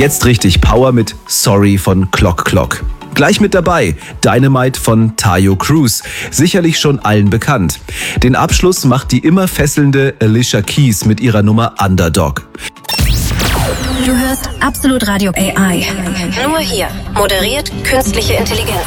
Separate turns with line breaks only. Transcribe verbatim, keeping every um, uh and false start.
Jetzt richtig Power mit Sorry von Clock Clock. Gleich mit dabei Dynamite von Taio Cruz, sicherlich schon allen bekannt. Den Abschluss macht die immer fesselnde Alicia Keys mit ihrer Nummer Underdog.
Du hörst Absolut Radio A I. Nur hier. Moderiert künstliche Intelligenz.